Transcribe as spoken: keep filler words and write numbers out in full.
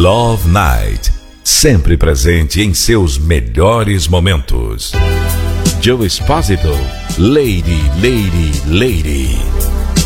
Love Night, sempre presente em seus melhores momentos. Joe Esposito, Lady, Lady, Lady.